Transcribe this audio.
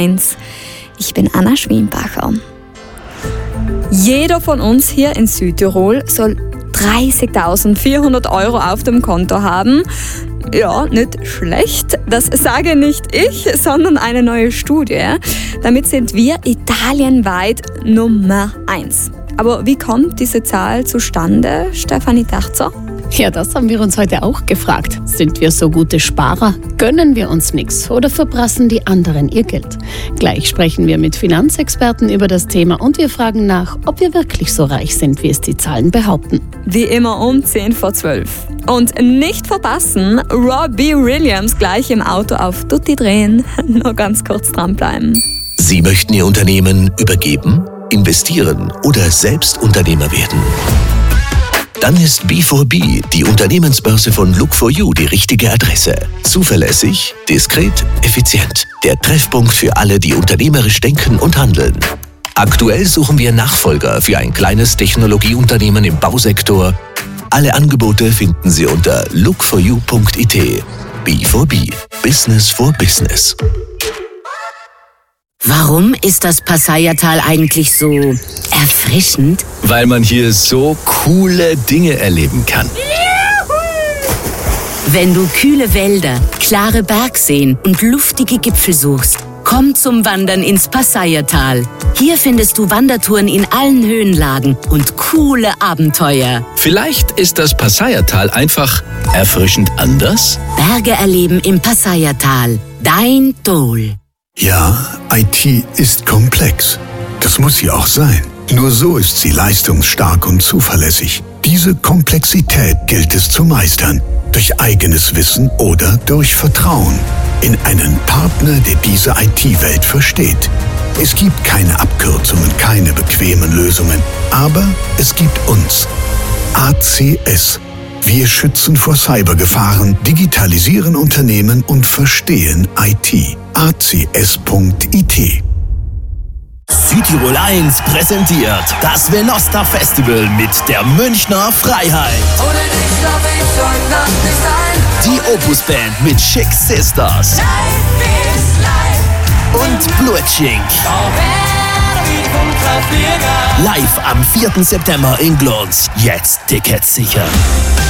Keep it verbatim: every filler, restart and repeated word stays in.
eins. Ich bin Anna Schwienbacher. Jeder von uns hier in Südtirol soll dreißigtausendvierhundert Euro auf dem Konto haben. Ja, nicht schlecht. Das sage nicht ich, sondern eine neue Studie. Damit sind wir italienweit Nummer eins. Aber wie kommt diese Zahl zustande, Stefanie Terzer? Ja, das haben wir uns heute auch gefragt. Sind wir so gute Sparer? Gönnen wir uns nichts oder verprassen die anderen ihr Geld? Gleich sprechen wir mit Finanzexperten über das Thema und wir fragen nach, ob wir wirklich so reich sind, wie es die Zahlen behaupten. Wie immer um zehn vor zwölf. Und nicht verpassen, Robbie Williams gleich im Auto auf Tutti drehen. Nur ganz kurz dranbleiben. Sie möchten Ihr Unternehmen übergeben, investieren oder selbst Unternehmer werden? Dann ist B vier B, die Unternehmensbörse von Look for You, die richtige Adresse. Zuverlässig, diskret, effizient. Der Treffpunkt für alle, die unternehmerisch denken und handeln. Aktuell suchen wir Nachfolger für ein kleines Technologieunternehmen im Bausektor. Alle Angebote finden Sie unter look for you punkt i t. B vier B, Business for Business. Warum ist das Passaiertal eigentlich so erfrischend? Weil man hier so coole Dinge erleben kann. Wenn du kühle Wälder, klare Bergseen und luftige Gipfel suchst, komm zum Wandern ins Passaiertal. Hier findest du Wandertouren in allen Höhenlagen und coole Abenteuer. Vielleicht ist das Passaiertal einfach erfrischend anders? Berge erleben im Passaiertal. Dein Tol. Ja, I T ist komplex. Das muss sie auch sein. Nur so ist sie leistungsstark und zuverlässig. Diese Komplexität gilt es zu meistern. Durch eigenes Wissen oder durch Vertrauen in einen Partner, der diese I T-Welt versteht. Es gibt keine Abkürzungen, keine bequemen Lösungen. Aber es gibt uns. A C S. Wir schützen vor Cybergefahren, digitalisieren Unternehmen und verstehen I T. a c s punkt i t. Südtirol eins präsentiert das Venosta Festival mit der Münchner Freiheit. Ohne dich schlaf ich heute Nacht nicht ein. Die Opus-Band mit Chic Sisters. Life is life. Und Blutschink. Live am vierten September in Glons. Jetzt Tickets sichern.